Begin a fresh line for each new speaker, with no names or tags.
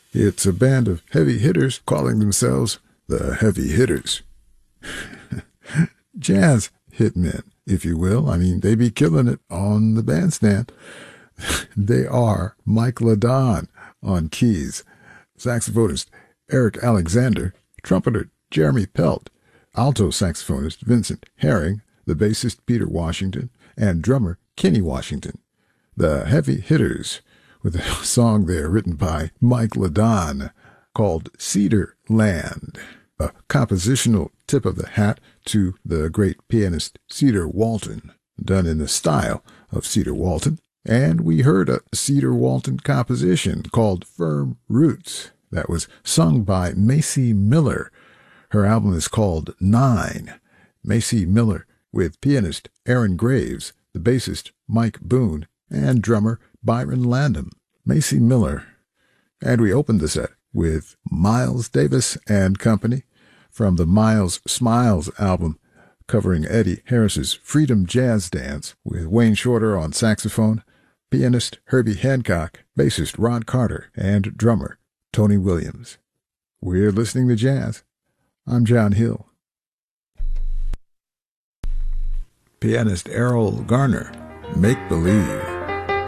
It's a band of heavy hitters calling themselves the Heavy Hitters. Jazz hitmen, if you will. I mean, they be killing it on the bandstand. They are Mike LaDon on keys, saxophonist Eric Alexander, trumpeter Jeremy Pelt, alto saxophonist Vincent Herring, the bassist Peter Washington, and drummer Kenny Washington. The Heavy Hitters, with a song there written by Mike LaDon called Cedar Land, a compositional tip of the hat to the great pianist Cedar Walton, done in the style of Cedar Walton. And we heard a Cedar Walton composition called Firm Roots that was sung by Macy Miller. Her album is called Nine. Macy Miller with pianist Aaron Graves, the bassist Mike Boone, and drummer Byron Landham. Macy Miller. And we opened the set with Miles Davis and Company from the Miles Smiles album, covering Eddie Harris's Freedom Jazz Dance, with Wayne Shorter on saxophone, pianist Herbie Hancock, bassist Rod Carter, and drummer Tony Williams. We're listening to jazz. I'm John Hill. Pianist Errol Garner, Make Believe.